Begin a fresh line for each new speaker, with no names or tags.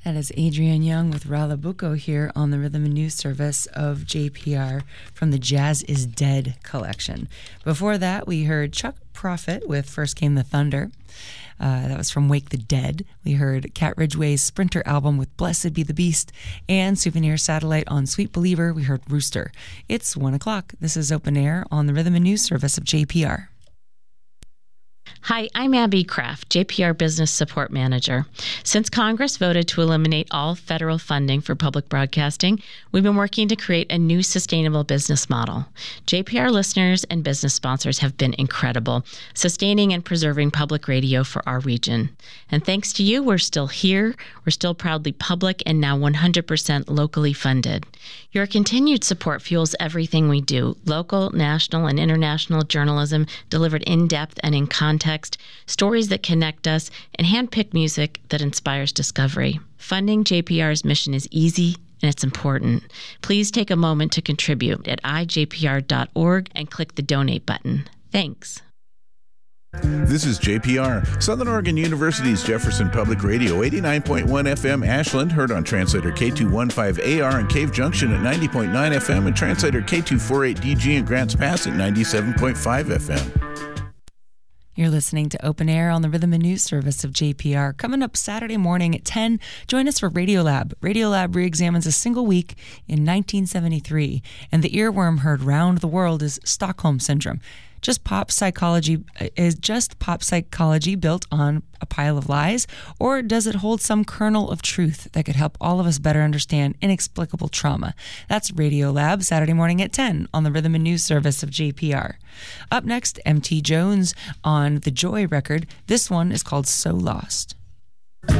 That is Adrienne Young with Ralabuco here on the Rhythm and News Service of JPR from the Jazz is Dead collection. Before that, we heard Chuck Prophet with First Came the Thunder. That was from Wake the Dead. We heard Cat Ridgway's Sprinter album with Blessed Be the Beast, and Souvenir Satellite on Sweet Believer. We heard Rooster. It's 1 o'clock. This is Open Air on the Rhythm and News Service of JPR.
Hi, I'm Abby Kraft, JPR Business Support Manager. Since Congress voted to eliminate all federal funding for public broadcasting, we've been working to create a new sustainable business model. JPR listeners and business sponsors have been incredible, sustaining and preserving public radio for our region. And thanks to you, we're still here, we're still proudly public, and now 100% locally funded. Your continued support fuels everything we do, local, national, and international journalism delivered in depth and in context, stories that connect us, and hand-picked music that inspires discovery. Funding JPR's mission is easy and it's important. Please take a moment to contribute at ijpr.org and click the donate button. Thanks.
This is JPR, Southern Oregon University's Jefferson Public Radio, 89.1 FM Ashland, heard on translator K215AR in Cave Junction at 90.9 FM and translator K248DG in Grants Pass at 97.5 FM.
You're listening to Open Air on the Rhythm and News Service of JPR. Coming up Saturday morning at 10, join us for Radiolab. Radiolab re-examines a single week in 1973, and the earworm heard round the world is Stockholm Syndrome. Just pop psychology built on a pile of lies, or does it hold some kernel of truth that could help all of us better understand inexplicable trauma? That's Radiolab, Saturday morning at 10 on the Rhythm and News Service of JPR. Up next, MT Jones on the Joy record. This one is called So Lost.